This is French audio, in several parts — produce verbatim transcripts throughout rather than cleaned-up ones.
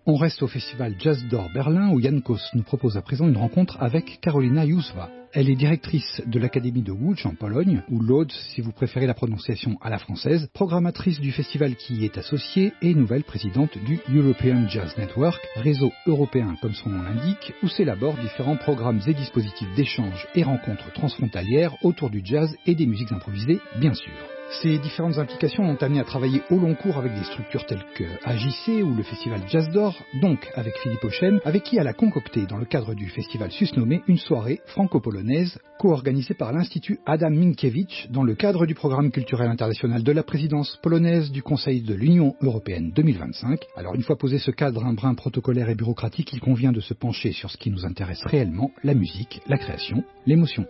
On reste au festival Jazz d'Or Berlin où Jan Kos nous propose à présent une rencontre avec Karolina Józwa. Elle est directrice de l'Académie de Łódź en Pologne, ou Lodz si vous préférez la prononciation à la française, programmatrice du festival qui y est associée et nouvelle présidente du European Jazz Network, réseau européen comme son nom l'indique, où s'élaborent différents programmes et dispositifs d'échange et rencontres transfrontalières autour du jazz et des musiques improvisées, bien sûr. Ces différentes implications l'ont amené à travailler au long cours avec des structures telles que A J C ou le festival Jazz d'Or, donc avec Philippe Ochem, avec qui elle a concocté dans le cadre du festival susnommé une soirée franco-polonaise co-organisée par l'Institut Adam Minkiewicz dans le cadre du programme culturel international de la présidence polonaise du Conseil de l'Union européenne deux mille vingt-cinq. Alors une fois posé ce cadre un brin protocolaire et bureaucratique, il convient de se pencher sur ce qui nous intéresse réellement, la musique, la création, l'émotion.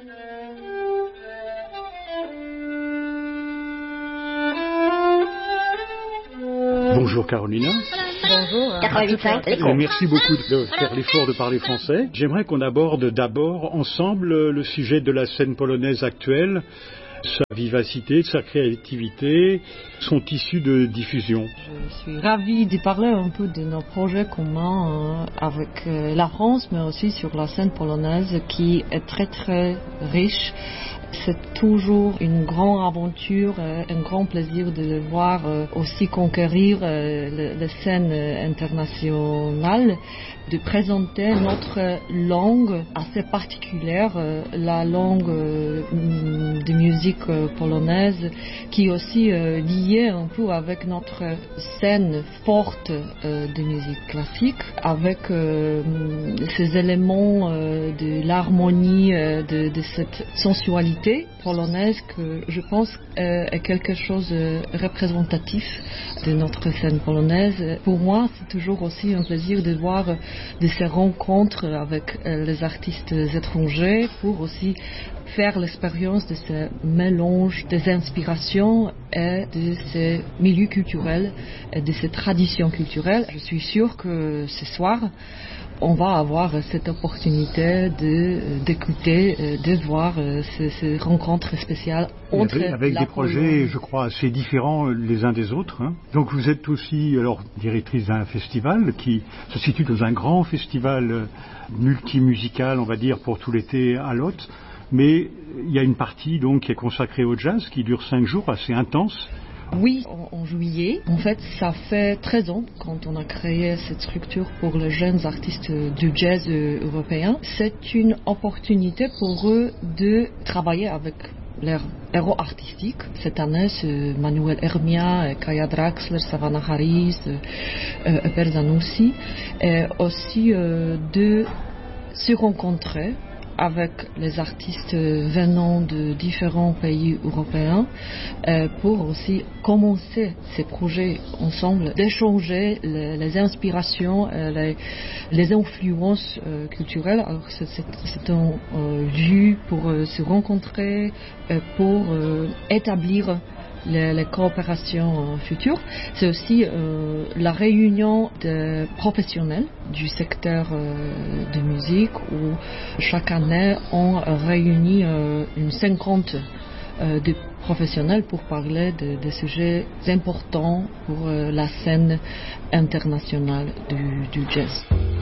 Bonjour Karolina. Bonjour. quatre-vingt-huit point cinq, euh, merci beaucoup de faire l'effort de parler français. J'aimerais qu'on aborde d'abord ensemble le sujet de la scène polonaise actuelle, sa vivacité, sa créativité, son tissu de diffusion. Je suis ravie de parler un peu de nos projets communs euh, avec euh, la France, mais aussi sur la scène polonaise qui est très très riche. C'est toujours une grande aventure, euh, un grand plaisir de le voir euh, aussi conquérir euh, la scène internationale, de présenter notre langue assez particulière, euh, la langue euh, de musique euh, polonaise, qui est aussi euh, liée un peu avec notre scène forte euh, de musique classique, avec euh, ces éléments euh, de l'harmonie, euh, de, de cette sensualité polonaise que je pense euh, est quelque chose de représentatif de notre scène polonaise. Pour moi, c'est toujours aussi un plaisir de voir de ces rencontres avec euh, les artistes étrangers pour aussi faire l'expérience de ce mélange des inspirations et de ces milieux culturels et de ces traditions culturelles. Je suis sûre que ce soir, on va avoir cette opportunité de, d'écouter, de voir ces, ces rencontres spéciales entre avec, avec la des projets, Pologne. je crois, assez différents les uns des autres. Hein. Donc vous êtes aussi alors directrice d'un festival qui se situe dans un grand festival multimusical, on va dire, pour tout l'été à Łódź. Mais il y a une partie donc qui est consacrée au jazz, qui dure cinq jours, assez intense. Oui, en, en juillet. En fait, ça fait treize ans quand on a créé cette structure pour les jeunes artistes du jazz européen. C'est une opportunité pour eux de travailler avec leurs héros artistiques. Cette année, c'est Manuel Ermia, Kaya Draxler, Savannah Harris, euh, Per Zanussi. Et aussi euh, de se rencontrer avec les artistes venant de différents pays européens euh, pour aussi commencer ces projets ensemble, d'échanger les, les inspirations, euh, les, les influences euh, culturelles. Alors c'est, c'est, c'est un euh, lieu pour euh, se rencontrer, euh, pour euh, établir Les, les coopérations euh, futures. C'est aussi euh, la réunion des professionnels du secteur euh, de musique où chaque année on réunit euh, une cinquante euh, de professionnels pour parler de, de sujets importants pour euh, la scène internationale du, du jazz.